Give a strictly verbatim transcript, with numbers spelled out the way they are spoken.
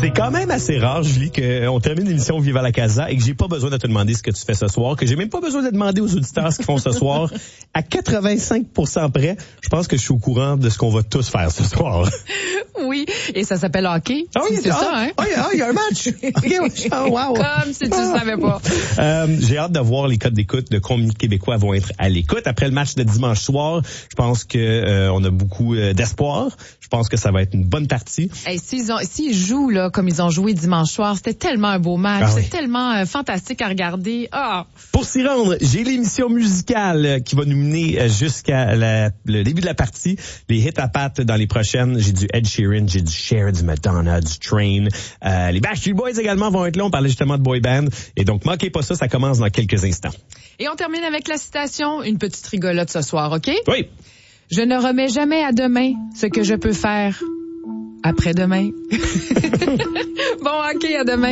C'est quand même assez rare, Julie, qu'on termine l'émission Viva la Casa et que j'ai pas besoin de te demander ce que tu fais ce soir, que j'ai même pas besoin de demander aux auditeurs ce qu'ils font ce soir. À quatre-vingt-cinq pour cent près, je pense que je suis au courant de ce qu'on va tous faire ce soir. Oui, et ça s'appelle hockey. Ah oui, c'est ah, ça, hein? Ah, oh, il y a un match. Okay, oh, wow. Comme si tu ne savais pas. Euh, j'ai hâte de voir les codes d'écoute de combien de Québécois vont être à l'écoute. Après le match de dimanche soir, je pense que euh, on a beaucoup euh, d'espoir. Je pense que ça va être une bonne partie. Hey, s'ils, ont, s'ils jouent là comme ils ont joué dimanche soir, c'était tellement un beau match. Ah oui. C'était tellement euh, fantastique à regarder. Ah. Pour s'y rendre, j'ai l'émission musicale qui va nous mener jusqu'à la, le début de la partie. Les hits à pattes dans les prochaines. J'ai du Ed Sheeran, j'ai du Cher, du Madonna, du Train. Euh, les Backstreet Boys également vont être là. On parlait justement de boy band. Et donc, manquez pas ça, ça commence dans quelques instants. Et on termine avec la citation, une petite rigolote ce soir, OK? Oui. Je ne remets jamais à demain ce que je peux faire après-demain. Bon, OK, à demain.